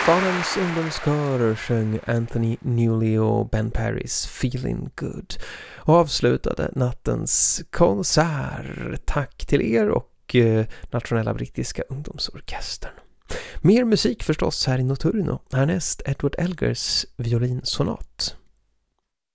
Stadens ungdomskörer sjöng Anthony Newley och Ben Parrys Feeling Good och avslutade nattens konsert. Tack till er och Nationella brittiska ungdomsorkestern. Mer musik förstås här i Notturno. Härnäst Edward Elgars violinsonat.